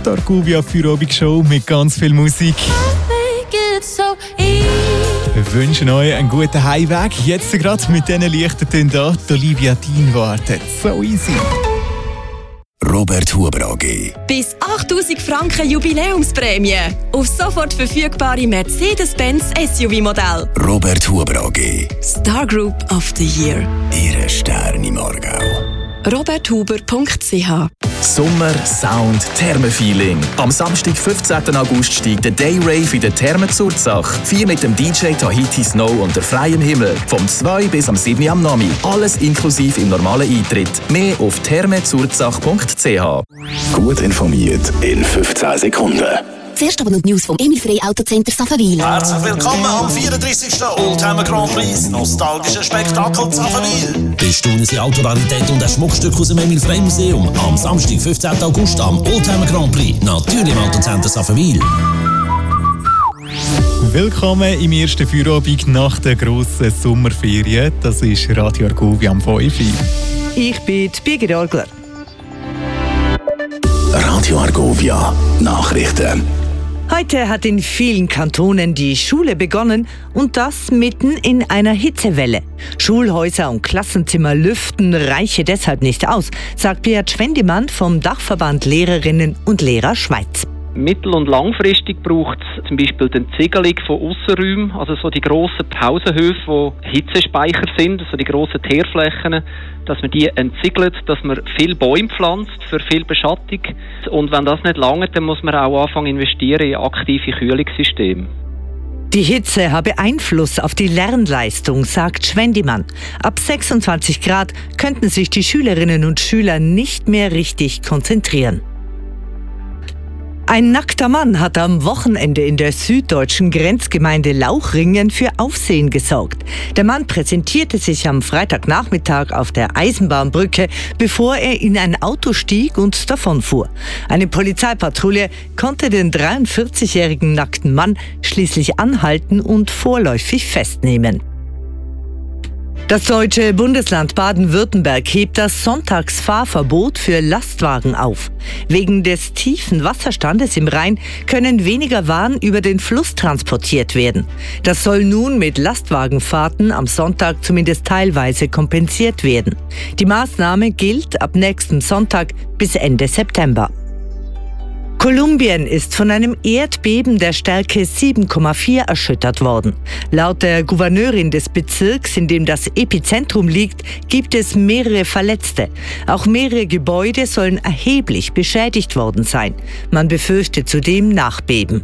Die Argovia Feierabend-Show mit ganz viel Musik. Wir wünschen euch einen guten Heimweg. Jetzt gerade mit diesen leichten Tönen da. Die Olivia Dean wartet. So easy. Robert Huber AG. Bis 8000 Franken Jubiläumsprämie auf sofort verfügbare Mercedes-Benz SUV-Modell. Robert Huber AG. Star Group of the Year. Ihre Sterne im Aargau. roberthuber.ch. Sommer, Sound, Thermenfeeling. Am Samstag, 15. August, steigt der Day Rave in den Thermen Zurzach. 4 mit dem DJ Tahiti Snow unter freiem Himmel. Vom 2 bis am 7 am Nami. Alles inklusive im normalen Eintritt. Mehr auf thermenzurzach.ch. Gut informiert in 15 Sekunden. Zuerst aber noch die News vom Emil Frey Autocenter Saffenwil. Herzlich willkommen am 34. Oldtimer Grand Prix, nostalgische Spektakel Saffenwil. Bestaunen Sie Autorarität und ein Schmuckstück aus dem Emil Frey Museum am Samstag, 15. August am Oldtimer Grand Prix. Natürlich im Autocenter Saffenwil. Willkommen im ersten Feierabend nach der grossen Sommerferien. Das ist Radio Argovia am 5. Ich bin Birgit Orgler. Radio Argovia Nachrichten. Heute hat in vielen Kantonen die Schule begonnen und das mitten in einer Hitzewelle. Schulhäuser und Klassenzimmer lüften reiche deshalb nicht aus, sagt Beat Schwendimann vom Dachverband Lehrerinnen und Lehrer Schweiz. Mittel- und langfristig braucht es zum Beispiel die Ziegelung von Aussenräumen, also so die grossen Pausenhöfe, wo Hitzespeicher sind, also die grossen Teerflächen, dass man die entziegelt, dass man viel Bäume pflanzt für viel Beschattung. Und wenn das nicht langt, dann muss man auch anfangen investieren in aktive Kühlungssysteme. Die Hitze habe Einfluss auf die Lernleistung, sagt Schwendimann. Ab 26 Grad könnten sich die Schülerinnen und Schüler nicht mehr richtig konzentrieren. Ein nackter Mann hat am Wochenende in der süddeutschen Grenzgemeinde Lauchringen für Aufsehen gesorgt. Der Mann präsentierte sich am Freitagnachmittag auf der Eisenbahnbrücke, bevor er in ein Auto stieg und davonfuhr. Eine Polizeipatrouille konnte den 43-jährigen nackten Mann schließlich anhalten und vorläufig festnehmen. Das deutsche Bundesland Baden-Württemberg hebt das Sonntagsfahrverbot für Lastwagen auf. Wegen des tiefen Wasserstandes im Rhein können weniger Waren über den Fluss transportiert werden. Das soll nun mit Lastwagenfahrten am Sonntag zumindest teilweise kompensiert werden. Die Maßnahme gilt ab nächsten Sonntag bis Ende September. Kolumbien ist von einem Erdbeben der Stärke 7,4 erschüttert worden. Laut der Gouverneurin des Bezirks, in dem das Epizentrum liegt, gibt es mehrere Verletzte. Auch mehrere Gebäude sollen erheblich beschädigt worden sein. Man befürchtet zudem Nachbeben.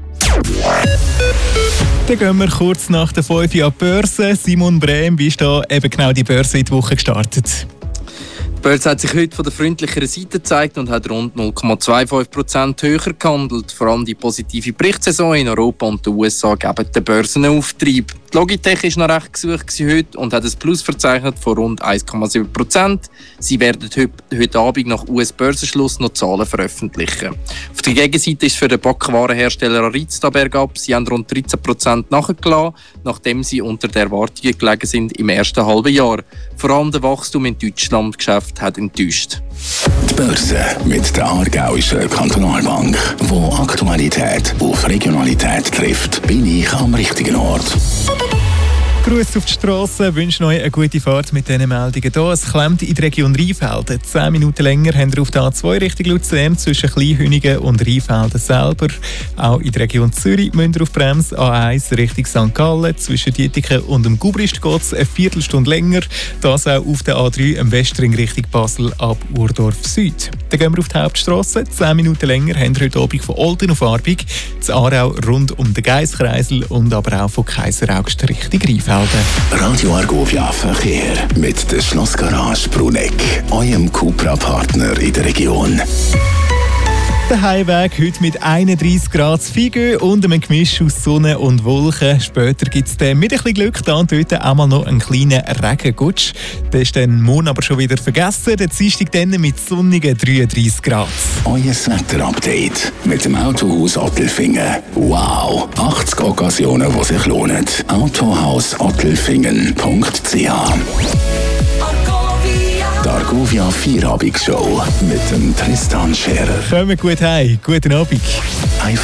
Dann gehen wir kurz nach der 5 Uhr an die Börse. Simon Brehm, wie ist da eben genau die Börse in die Woche gestartet? Die Börse hat sich heute von der freundlicheren Seite gezeigt und hat rund 0,25% höher gehandelt. Vor allem die positive Berichtssaison in Europa und den USA geben den Börsen einen Auftrieb. Die Logitech war noch recht gesucht heute und hat ein Plus verzeichnet von rund 1,7%. Sie werden heute Abend nach US-Börsenschluss noch Zahlen veröffentlichen. Auf der Gegenseite ist für den Backwarenhersteller Arizta bergab. Sie haben rund 13% nachgelassen, nachdem sie unter den Erwartungen gelegen sind im ersten halben Jahr. Vor allem der Wachstum in Deutschland Geschäft hat enttäuscht. Die Börse mit der Aargauischen Kantonalbank, wo Aktualität auf Regionalität trifft, bin ich am richtigen Ort. Gruß auf die Strasse, wünschen euch eine gute Fahrt mit diesen Meldungen hier. Es klemmt in der Region Rheinfelden. 10 Minuten länger habt ihr auf der A2 Richtung Luzern zwischen Kleinhünigen und Rheinfelden selber. Auch in der Region Zürich müsst ihr auf Bremse. A1 Richtung St. Gallen. Zwischen Dietiken und dem Gubrist geht es eine Viertelstunde länger. Das auch auf der A3 im Westring Richtung Basel ab Urdorf Süd. Dann gehen wir auf die Hauptstrasse. 10 Minuten länger habt ihr heute Abend von Olten auf Arbig, zu Aarau rund um den Geiskreisel und aber auch von Kaiseraugst Richtung Rheinfelden. Radio Argovia Verkehr mit der Schlossgarage Bruneck, eurem Cupra-Partner in der Region. Der Heimweg heute mit 31 Grad Figö und einem Gemisch aus Sonne und Wolken. Später gibt es dann mit ein bisschen Glück da und dort auch mal noch einen kleinen Regengutsch. Das ist dann morgen aber schon wieder vergessen. Der Dienstag dann mit sonnigen 33 Grad. Euer Wetter-Update mit dem Autohaus Ottelfingen. Wow! 80 Occasionen, die sich lohnen. Autohaus Ottelfingen.ch Argovia Vierabendsshow mit dem Tristan Scherer. Kommen gut heim. Guten Abend.